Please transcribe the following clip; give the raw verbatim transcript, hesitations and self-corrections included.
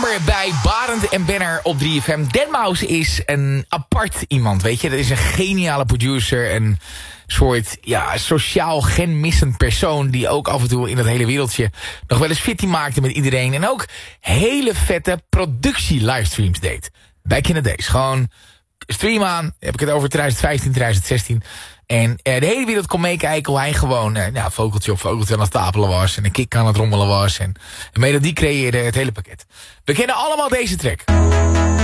September bij Barend en Benner op drie F M. deadmau five is een apart iemand, weet je. Dat is een geniale producer, een soort ja, sociaal genmissend persoon die ook af en toe in dat hele wereldje nog wel eens fitty maakte met iedereen. En ook hele vette productie-livestreams deed. Back in the days. Gewoon stream aan, heb ik het over twintig vijftien, twintig zestien. En eh, de hele wereld kon meekijken hoe hij gewoon eh, nou, vogeltje op vogeltje aan het stapelen was. En een kick aan het rommelen was. En een melodie creëerde, het hele pakket. We kennen allemaal deze track.